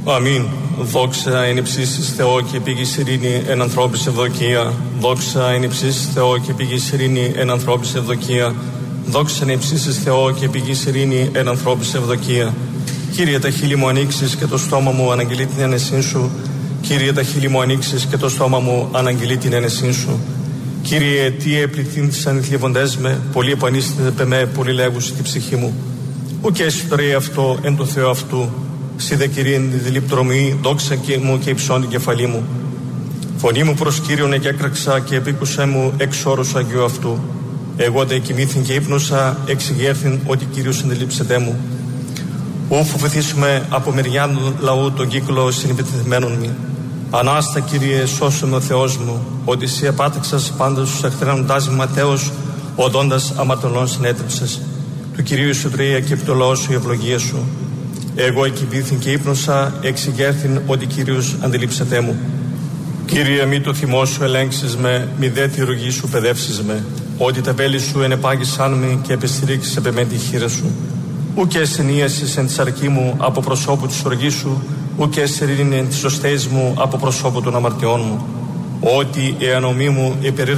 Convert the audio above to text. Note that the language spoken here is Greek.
Αμήν. Δόξα εν υψίστοις Θεό και πήγης ειρήνη εν ανθρώπης ευδοκία. Δόξα εν υψίστοις Θεό και πήγης ειρήνη εν ανθρώπης ευδοκία. Δόξα εν υψίστοις Θεό και πήγης ειρήνη εν ανθρώπης ευδοκία. Κύριε, τα χείλη μου ανοίξεις και το στόμα μου αναγγελεί την ένεσήν σου. Κύριε, τα χείλη μου ανοίξεις και το στόμα μου αναγγελεί την ένεσήν σου. Κύριε, τι επληθύνθησαν οι θλιβοντές με, πολλοί επανίσταται με, πολλοί λέγουσι τη ψυχή μου. Ουκ εσωτερεί αυτό εν το Θεό αυτού. Σι δε Κύριε εν τη δηλήπτρωμή, δόξα μου και υψών την κεφαλή μου. Φωνή μου προς Κύριον εκέκραξα και επίκουσέ μου εξ όρους Αγίου αυτού. Εγώ δε κοιμήθην και ύπνωσα, εξηγέρθην ότι Κύριος ενδελείψετέ μου. Ου φοβηθήσουμε από μεριάν λαού τον κύκλο συνυπητεθμένων μη. Ανάστα Κύριε, σώσου με ο Θεός μου, ότι Συ επάτεξας πάντα στους εχθρανοντάς ματέως, οδόντας αμαρτωλών συνέτρεψες. Του Κυρίου σωτηρία και επί το λαό σου η ευλογία σου. Εγώ εκοιμήθην και ύπνωσα, εξηγέρθην ότι Κύριος αντιλήψετέ μου. Κύριε, μη το θυμό σου ελέγξεις με, μη δε τη ρογή σου παιδεύσεις με, ότι τα βέλη σου ενεπάγησαν με και επιστηρίξεις επ' εμέ τη χείρα σου. Ουκ εσενίασες εν της αρκή μου από προσώπου της οργής σου, ουκ εσερήνη εν της οστέης μου από προσώπου των αμαρτιών μου. Ότι η ανομή μου